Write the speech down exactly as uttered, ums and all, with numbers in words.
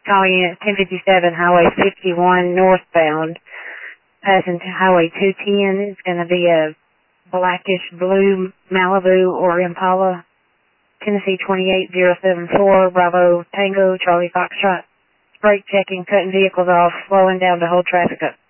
calling in at ten fifty-seven Highway fifty-one northbound, passing to Highway two ten. It's going to be a blackish blue Malibu or Impala, Tennessee twenty-eight zero seven four, Bravo Tango, Charlie Foxtrot. Brake checking, cutting vehicles off, slowing down to hold traffic up.